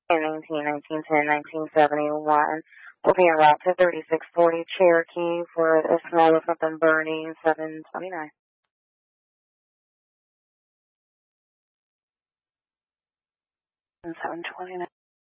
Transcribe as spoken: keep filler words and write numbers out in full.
nineteen, nineteen ten, nineteen seventy-one. We'll be en route to thirty-six forty Cherokee for a smell of something burning, seven twenty-nine. seven twenty-nine.